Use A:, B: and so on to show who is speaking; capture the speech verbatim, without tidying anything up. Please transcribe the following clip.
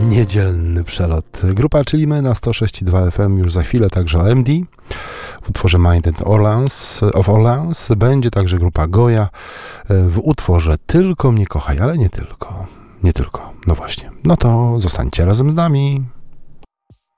A: Niedzielny przelot. Grupa, czyli my na sto sześć i dwa F M, już za chwilę także o M D. W utworze Mind and Orleans, of Orleans będzie także grupa Goya w utworze Tylko mnie kochaj, ale nie tylko. Nie tylko. No właśnie. No to zostańcie razem z nami.